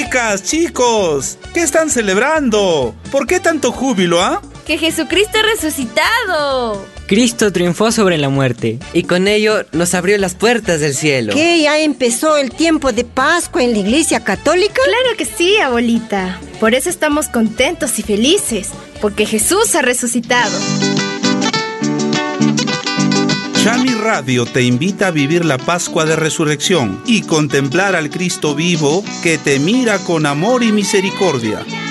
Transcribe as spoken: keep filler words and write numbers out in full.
Chicas, chicos, ¿qué están celebrando? ¿Por qué tanto júbilo, ah? ¡Que Jesucristo ha resucitado! Cristo triunfó sobre la muerte y con ello nos abrió las puertas del cielo. ¿Qué? ¿Ya empezó el tiempo de Pascua en la Iglesia Católica? Claro que sí, abuelita. Por eso estamos contentos y felices, porque Jesús ha resucitado. Chami Radio te invita a vivir la Pascua de Resurrección y contemplar al Cristo vivo que te mira con amor y misericordia.